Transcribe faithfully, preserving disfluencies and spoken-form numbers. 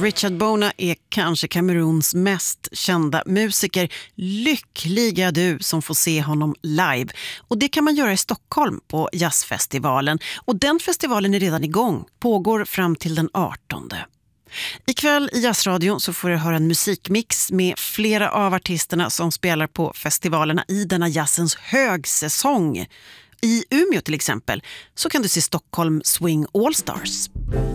Richard Bona är kanske Kameruns mest kända musiker. Lyckliga du som får se honom live. Och det kan man göra i Stockholm på Jazzfestivalen. Och den festivalen är redan igång. Pågår fram till den artonde. Ikväll i Jazzradion så får du höra en musikmix med flera av artisterna som spelar på festivalerna i denna jazzens högsäsong. I Umeå till exempel så kan du se Stockholm Swing All Stars.